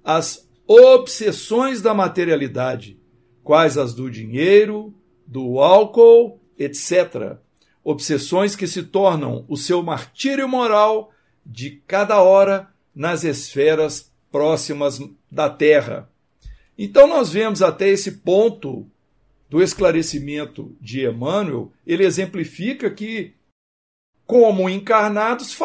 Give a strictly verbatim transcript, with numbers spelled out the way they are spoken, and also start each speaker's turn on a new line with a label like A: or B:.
A: as obsessões da materialidade, quais as do dinheiro, do álcool, etcétera. Obsessões que se tornam o seu martírio moral de cada hora nas esferas próximas da Terra. Então nós vemos até esse ponto do esclarecimento de Emmanuel, ele exemplifica que, como encarnados,